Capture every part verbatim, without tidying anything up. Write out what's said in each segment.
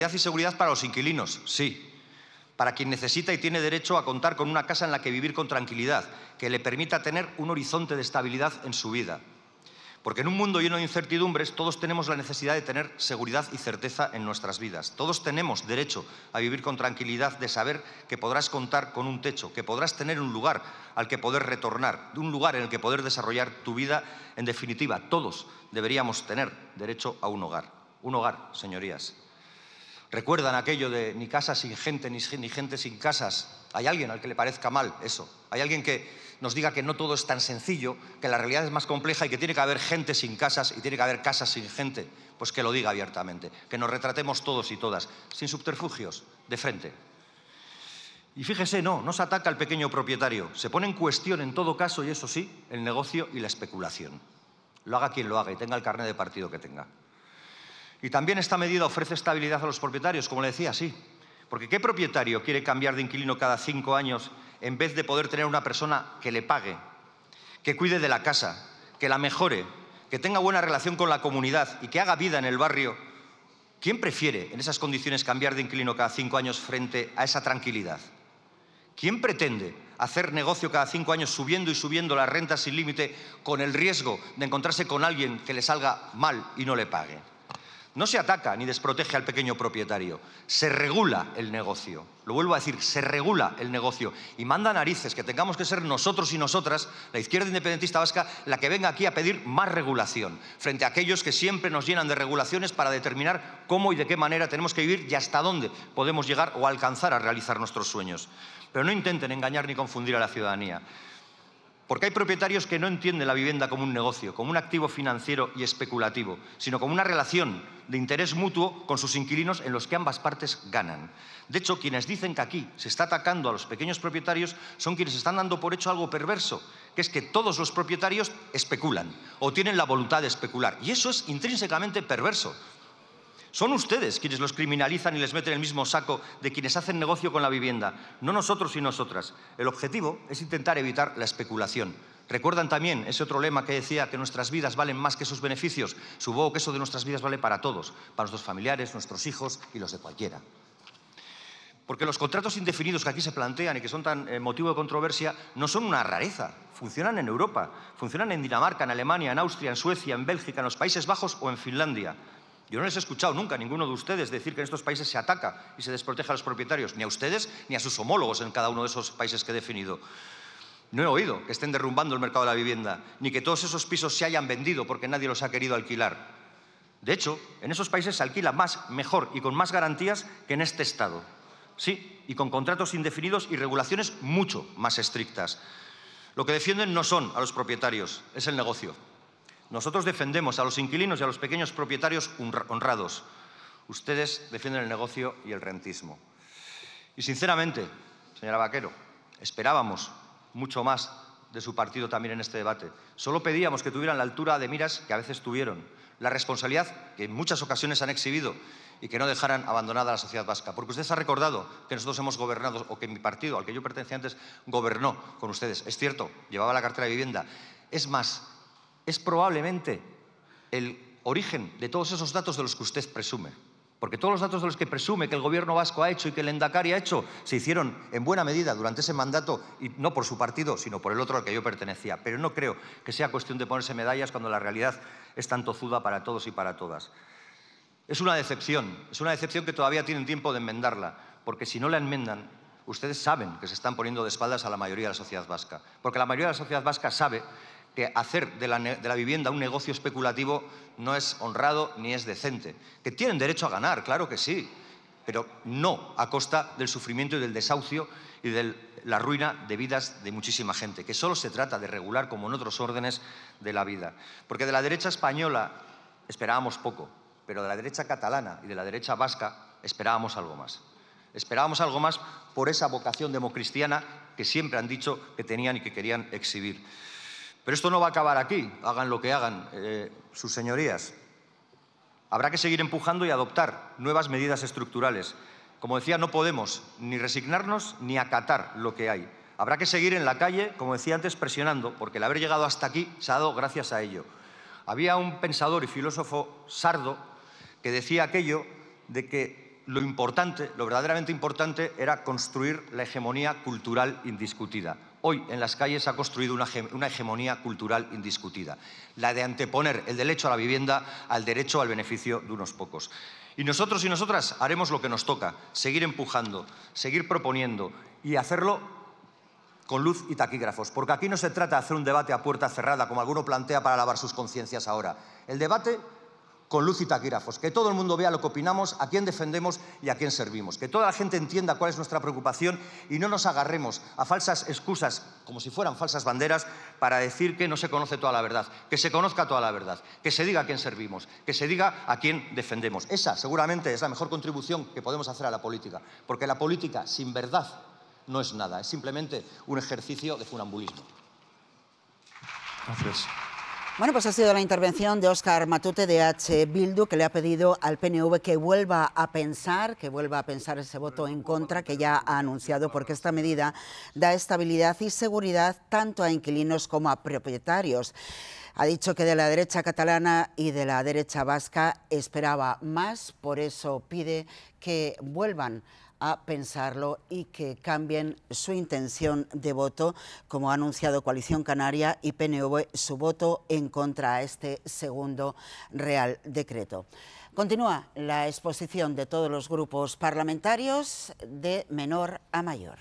y seguridad para los inquilinos, sí. Para quien necesita y tiene derecho a contar con una casa en la que vivir con tranquilidad, que le permita tener un horizonte de estabilidad en su vida. Porque en un mundo lleno de incertidumbres, todos tenemos la necesidad de tener seguridad y certeza en nuestras vidas. Todos tenemos derecho a vivir con tranquilidad, de saber que podrás contar con un techo, que podrás tener un lugar al que poder retornar, un lugar en el que poder desarrollar tu vida. En definitiva, todos deberíamos tener derecho a un hogar. Un hogar, señorías. ¿Recuerdan aquello de ni casa sin gente, ni gente sin casas? ¿Hay alguien al que le parezca mal eso? ¿Hay alguien que nos diga que no todo es tan sencillo, que la realidad es más compleja y que tiene que haber gente sin casas y tiene que haber casas sin gente? Pues que lo diga abiertamente, que nos retratemos todos y todas, sin subterfugios, de frente. Y fíjese, no, no se ataca al pequeño propietario, se pone en cuestión en todo caso, y eso sí, el negocio y la especulación. Lo haga quien lo haga y tenga el carné de partido que tenga. Y también esta medida ofrece estabilidad a los propietarios, como le decía, sí. Porque ¿qué propietario quiere cambiar de inquilino cada cinco años en vez de poder tener una persona que le pague, que cuide de la casa, que la mejore, que tenga buena relación con la comunidad y que haga vida en el barrio? ¿Quién prefiere en esas condiciones cambiar de inquilino cada cinco años frente a esa tranquilidad? ¿Quién pretende hacer negocio cada cinco años subiendo y subiendo las rentas sin límite con el riesgo de encontrarse con alguien que le salga mal y no le pague? No se ataca ni desprotege al pequeño propietario, se regula el negocio. Lo vuelvo a decir, se regula el negocio. Y manda narices que tengamos que ser nosotros y nosotras, la izquierda independentista vasca, la que venga aquí a pedir más regulación, frente a aquellos que siempre nos llenan de regulaciones para determinar cómo y de qué manera tenemos que vivir y hasta dónde podemos llegar o alcanzar a realizar nuestros sueños. Pero no intenten engañar ni confundir a la ciudadanía. Porque hay propietarios que no entienden la vivienda como un negocio, como un activo financiero y especulativo, sino como una relación de interés mutuo con sus inquilinos en los que ambas partes ganan. De hecho, quienes dicen que aquí se está atacando a los pequeños propietarios son quienes están dando por hecho algo perverso, que es que todos los propietarios especulan o tienen la voluntad de especular. Y eso es intrínsecamente perverso. Son ustedes quienes los criminalizan y les meten en el mismo saco de quienes hacen negocio con la vivienda, no nosotros y nosotras. El objetivo es intentar evitar la especulación. ¿Recuerdan también ese otro lema que decía que nuestras vidas valen más que sus beneficios? Supongo que eso de nuestras vidas vale para todos, para nuestros familiares, nuestros hijos y los de cualquiera. Porque los contratos indefinidos que aquí se plantean y que son tan eh, motivo de controversia no son una rareza. Funcionan en Europa, funcionan en Dinamarca, en Alemania, en Austria, en Suecia, en Bélgica, en los Países Bajos o en Finlandia. Yo no les he escuchado nunca a ninguno de ustedes decir que en estos países se ataca y se desprotege a los propietarios, ni a ustedes ni a sus homólogos en cada uno de esos países que he definido. No he oído que estén derrumbando el mercado de la vivienda, ni que todos esos pisos se hayan vendido porque nadie los ha querido alquilar. De hecho, en esos países se alquila más, mejor y con más garantías que en este Estado. Sí, y con contratos indefinidos y regulaciones mucho más estrictas. Lo que defienden no son a los propietarios, es el negocio. Nosotros defendemos a los inquilinos y a los pequeños propietarios honrados. Ustedes defienden el negocio y el rentismo. Y sinceramente, señora Vaquero, esperábamos mucho más de su partido también en este debate. Solo pedíamos que tuvieran la altura de miras que a veces tuvieron, la responsabilidad que en muchas ocasiones han exhibido y que no dejaran abandonada a la sociedad vasca. Porque usted ha recordado que nosotros hemos gobernado, o que mi partido, al que yo pertenecía antes, gobernó con ustedes. Es cierto, llevaba la cartera de vivienda. Es más, es probablemente el origen de todos esos datos de los que usted presume. Porque todos los datos de los que presume que el gobierno vasco ha hecho y que el Endacari ha hecho se hicieron en buena medida durante ese mandato, y no por su partido, sino por el otro al que yo pertenecía. Pero no creo que sea cuestión de ponerse medallas cuando la realidad es tan tozuda para todos y para todas. Es una decepción, es una decepción que todavía tienen tiempo de enmendarla, porque si no la enmendan, ustedes saben que se están poniendo de espaldas a la mayoría de la sociedad vasca. Porque la mayoría de la sociedad vasca sabe que hacer de la, de la vivienda un negocio especulativo no es honrado ni es decente. Que tienen derecho a ganar, claro que sí, pero no a costa del sufrimiento y del desahucio y de la ruina de vidas de muchísima gente, que solo se trata de regular, como en otros órdenes de la vida. Porque de la derecha española esperábamos poco, pero de la derecha catalana y de la derecha vasca esperábamos algo más. Esperábamos algo más por esa vocación democristiana que siempre han dicho que tenían y que querían exhibir. Pero esto no va a acabar aquí, hagan lo que hagan eh, sus señorías. Habrá que seguir empujando y adoptar nuevas medidas estructurales. Como decía, no podemos ni resignarnos ni acatar lo que hay. Habrá que seguir en la calle, como decía antes, presionando, porque el haber llegado hasta aquí se ha dado gracias a ello. Había un pensador y filósofo sardo que decía aquello de que lo importante, lo verdaderamente importante, era construir la hegemonía cultural indiscutida. Hoy en las calles se ha construido una, una hegemonía cultural indiscutida, la de anteponer el derecho a la vivienda al derecho al beneficio de unos pocos. Y nosotros y nosotras haremos lo que nos toca, seguir empujando, seguir proponiendo y hacerlo con luz y taquígrafos, porque aquí no se trata de hacer un debate a puerta cerrada, como alguno plantea para lavar sus conciencias ahora. El debate con luz y taquígrafos, que todo el mundo vea lo que opinamos, a quién defendemos y a quién servimos, que toda la gente entienda cuál es nuestra preocupación y no nos agarremos a falsas excusas, como si fueran falsas banderas, para decir que no se conoce toda la verdad, que se conozca toda la verdad, que se diga a quién servimos, que se diga a quién defendemos. Esa seguramente es la mejor contribución que podemos hacer a la política, porque la política sin verdad no es nada, es simplemente un ejercicio de funambulismo. Gracias. Bueno, pues ha sido la intervención de Óscar Matute de H. Bildu, que le ha pedido al P N V que vuelva a pensar, que vuelva a pensar ese voto en contra que ya ha anunciado, porque esta medida da estabilidad y seguridad tanto a inquilinos como a propietarios. Ha dicho que de la derecha catalana y de la derecha vasca esperaba más, por eso pide que vuelvan a pensarlo y que cambien su intención de voto, como ha anunciado Coalición Canaria y P N V, su voto en contra a este segundo Real Decreto. Continúa la exposición de todos los grupos parlamentarios de menor a mayor.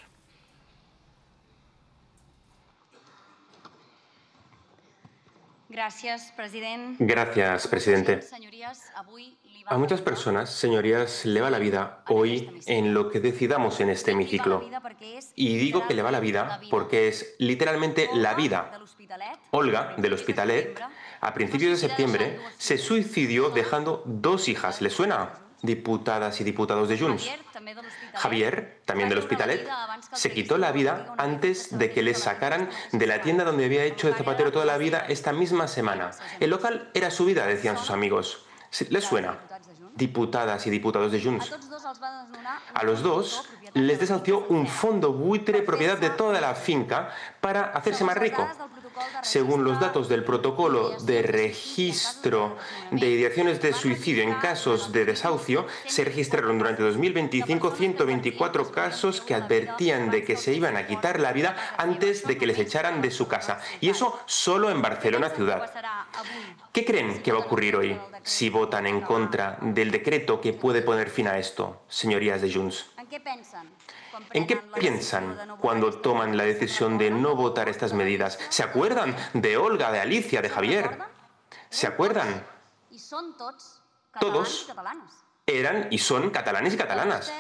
Gracias, president. Gracias, presidente. A muchas personas, señorías, le va la vida hoy en lo que decidamos en este hemiciclo. Y digo que le va la vida porque es literalmente la vida. Olga, del Hospitalet, a principios de septiembre, se suicidió dejando dos hijas. ¿Le suena? Diputadas y diputados de Junts. Javier, también del Hospitalet, se quitó la vida antes de que le sacaran de la tienda donde había hecho de zapatero toda la vida esta misma semana. El local era su vida, decían sus amigos. ¿Les suena? Diputadas y diputados de Junts. A los dos les desahució un fondo buitre propiedad de toda la finca para hacerse más rico. Según los datos del protocolo de registro de ideaciones de suicidio en casos de desahucio, se registraron durante dos mil veinticinco ciento veinticuatro casos que advertían de que se iban a quitar la vida antes de que les echaran de su casa. Y eso solo en Barcelona ciudad. ¿Qué creen que va a ocurrir hoy si votan en contra del decreto que puede poner fin a esto, señorías de Junts? ¿En qué piensan cuando toman la decisión de no votar estas medidas? ¿Se acuerdan de Olga, de Alicia, de Javier? ¿Se acuerdan? Todos eran y son catalanes y catalanas.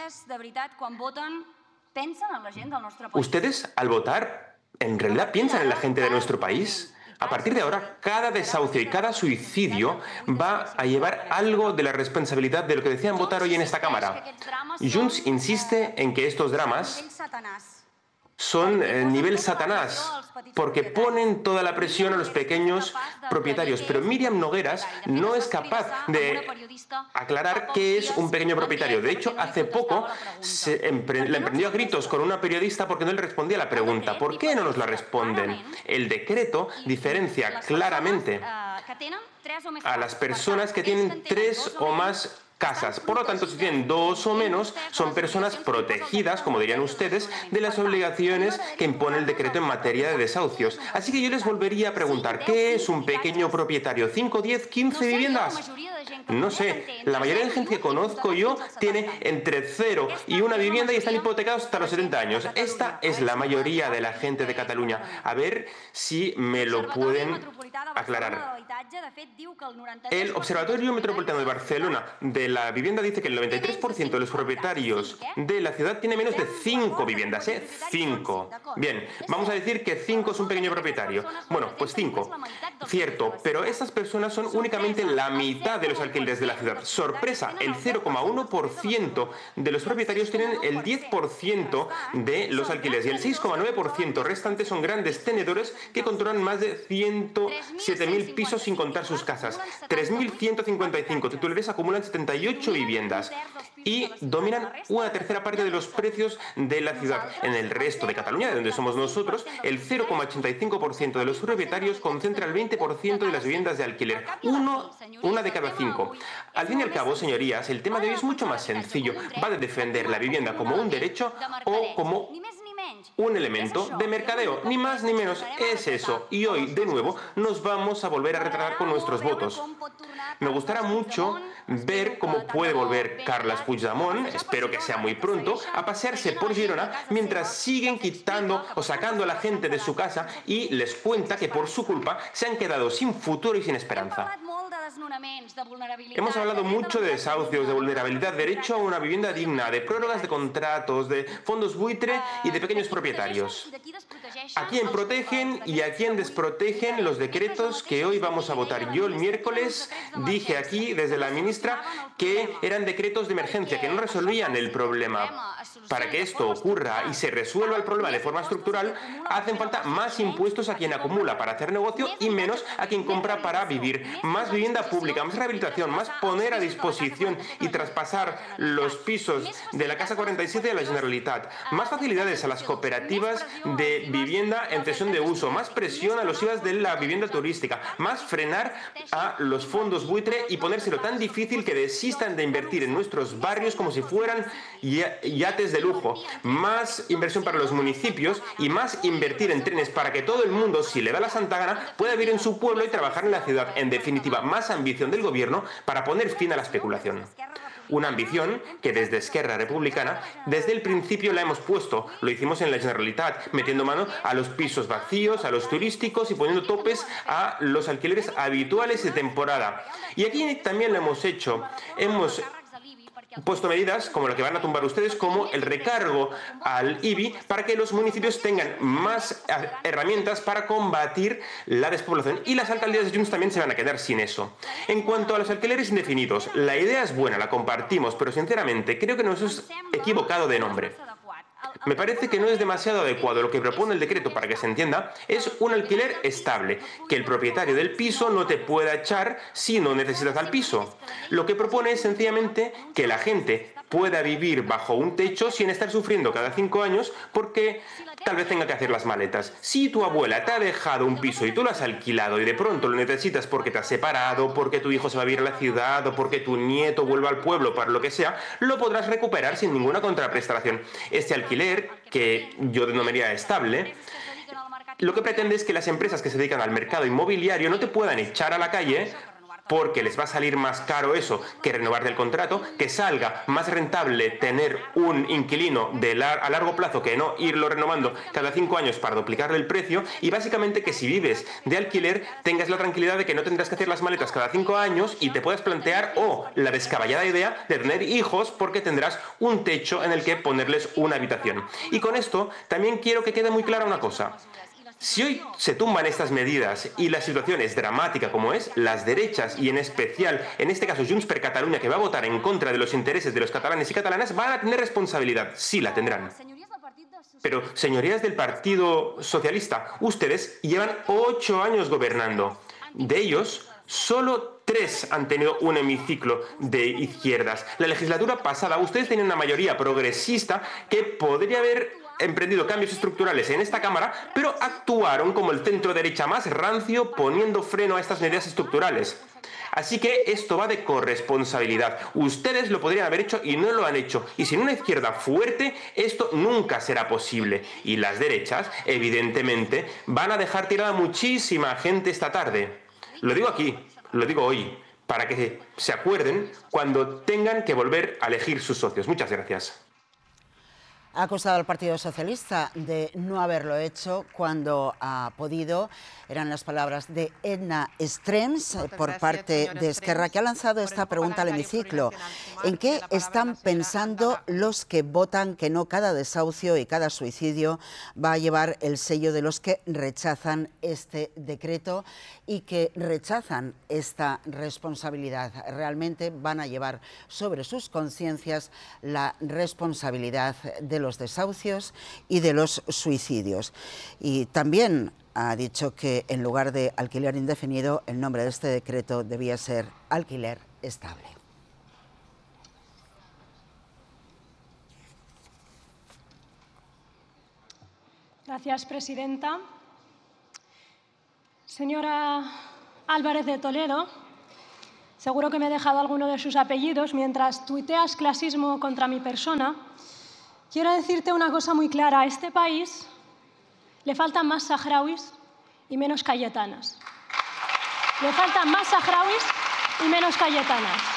¿Ustedes, al votar, en realidad piensan en la gente de nuestro país? A partir de ahora, cada desahucio y cada suicidio va a llevar algo de la responsabilidad de lo que decían votar hoy en esta Cámara. Junts insiste en que estos dramas son eh, nivel Satanás, porque ponen toda la presión a los pequeños propietarios. Pero Míriam Nogueras no es capaz de aclarar qué es un pequeño propietario. De hecho, hace poco se empre- la emprendió a gritos con una periodista porque no le respondía la pregunta. ¿Por qué no nos la responden? El decreto diferencia claramente a las personas que tienen tres o más casas. Por lo tanto, si tienen dos o menos, son personas protegidas, como dirían ustedes, de las obligaciones que impone el decreto en materia de desahucios. Así que yo les volvería a preguntar, ¿qué es un pequeño propietario? ¿cinco, diez, quince viviendas? No sé, la mayoría de gente que conozco yo tiene entre cero y una vivienda y están hipotecados hasta los setenta años. Esta es la mayoría de la gente de Cataluña. A ver si me lo pueden aclarar. El Observatorio Metropolitano de Barcelona de la vivienda dice que el noventa y tres por ciento de los propietarios de la ciudad tiene menos de cinco viviendas, ¿eh? cinco. Bien, vamos a decir que cinco es un pequeño propietario. Bueno, pues cinco. Cierto, pero estas personas son únicamente la mitad de los alquileres de la ciudad. Sorpresa, el cero coma uno por ciento de los propietarios tienen el diez por ciento de los alquileres y el seis coma nueve por ciento restante son grandes tenedores que controlan más de ciento siete mil pisos sin contar sus casas. tres mil ciento cincuenta y cinco titulares acumulan setenta y ocho viviendas y dominan una tercera parte de los precios de la ciudad. En el resto de Cataluña, de donde somos nosotros, el cero coma ochenta y cinco por ciento de los propietarios concentra el veinte por ciento de las viviendas de alquiler. Uno, una de cada cinco. Al fin y al cabo, señorías, el tema de hoy es mucho más sencillo. Va de defender la vivienda como un derecho o como un elemento de mercadeo, ni más ni menos, es eso. Y hoy, de nuevo, nos vamos a volver a retratar con nuestros votos. Me gustará mucho ver cómo puede volver Carles Puigdemont, espero que sea muy pronto, a pasearse por Girona mientras siguen quitando o sacando a la gente de su casa y les cuenta que por su culpa se han quedado sin futuro y sin esperanza. Hemos hablado mucho de desahucios, de vulnerabilidad, derecho a una vivienda digna, de prórrogas de contratos, de fondos buitre y de pequeños propietarios. ¿A quién protegen y a quién desprotegen los decretos que hoy vamos a votar? Yo el miércoles dije aquí, desde la ministra, que eran decretos de emergencia, que no resolvían el problema. Para que esto ocurra y se resuelva el problema de forma estructural, hacen falta más impuestos a quien acumula para hacer negocio y menos a quien compra para vivir. Más vivienda pública, más rehabilitación, más poner a disposición y traspasar los pisos de la Casa cuarenta y siete a la Generalitat. Más facilidades a las cooperativas de vivienda en cesión de uso, más presión a los I V As de la vivienda turística, más frenar a los fondos buitre y ponérselo tan difícil que desistan de invertir en nuestros barrios como si fueran yates de lujo, más inversión para los municipios y más invertir en trenes para que todo el mundo, si le da la santa gana, pueda vivir en su pueblo y trabajar en la ciudad. En definitiva, más ambición del gobierno para poner fin a la especulación. Una ambición que desde Esquerra Republicana desde el principio la hemos puesto. Lo hicimos en la Generalitat, metiendo mano a los pisos vacíos, a los turísticos y poniendo topes a los alquileres habituales de temporada. Y aquí también lo hemos hecho. Hemos puesto medidas como la que van a tumbar ustedes, como el recargo al I B I, para que los municipios tengan más herramientas para combatir la despoblación, y las alcaldías de Junts también se van a quedar sin eso. En cuanto a los alquileres indefinidos, la idea es buena, la compartimos, pero sinceramente creo que nos hemos equivocado de nombre. Me parece que no es demasiado adecuado. Lo que propone el decreto, para que se entienda, es un alquiler estable, que el propietario del piso no te pueda echar si no necesitas al piso. Lo que propone es sencillamente que la gente pueda vivir bajo un techo sin estar sufriendo cada cinco años porque tal vez tenga que hacer las maletas. Si tu abuela te ha dejado un piso y tú lo has alquilado y de pronto lo necesitas porque te has separado, porque tu hijo se va a vivir a la ciudad o porque tu nieto vuelve al pueblo, para lo que sea, lo podrás recuperar sin ninguna contraprestación. Este alquiler, que yo denominaría estable, lo que pretende es que las empresas que se dedican al mercado inmobiliario no te puedan echar a la calle porque les va a salir más caro eso que renovar el contrato, que salga más rentable tener un inquilino de lar- a largo plazo que no irlo renovando cada cinco años para duplicarle el precio, y básicamente que si vives de alquiler tengas la tranquilidad de que no tendrás que hacer las maletas cada cinco años y te puedas plantear o la descabellada idea de tener hijos porque tendrás un techo en el que ponerles una habitación. Y con esto también quiero que quede muy clara una cosa. Si hoy se tumban estas medidas y la situación es dramática como es, las derechas y en especial, en este caso Junts per Catalunya, que va a votar en contra de los intereses de los catalanes y catalanas, van a tener responsabilidad. Sí, la tendrán. Pero, señorías del Partido Socialista, ustedes llevan ocho años gobernando. De ellos, solo tres han tenido un hemiciclo de izquierdas. La legislatura pasada, ustedes tenían una mayoría progresista que podría haber emprendido cambios estructurales en esta Cámara, pero actuaron como el centro derecha más rancio, poniendo freno a estas medidas estructurales. Así que esto va de corresponsabilidad. Ustedes lo podrían haber hecho y no lo han hecho. Y sin una izquierda fuerte, esto nunca será posible. Y las derechas, evidentemente, van a dejar tirada muchísima gente esta tarde. Lo digo aquí, lo digo hoy, para que se acuerden cuando tengan que volver a elegir sus socios. Muchas gracias. Ha acusado al Partido Socialista de no haberlo hecho cuando ha podido. Eran las palabras de Edna Strems por parte de Esquerra, que ha lanzado esta pregunta al hemiciclo. ¿En qué están pensando los que votan que no? Cada desahucio y cada suicidio va a llevar el sello de los que rechazan este decreto y que rechazan esta responsabilidad. Realmente van a llevar sobre sus conciencias la responsabilidad de los desahucios y de los suicidios. Y también ha dicho que en lugar de alquiler indefinido, el nombre de este decreto debía ser alquiler estable. Gracias, presidenta. Señora Álvarez de Toledo, seguro que me he dejado alguno de sus apellidos mientras tuiteas clasismo contra mi persona. Quiero decirte una cosa muy clara. A este país le faltan más saharauis y menos cayetanas. Le faltan más saharauis y menos cayetanas.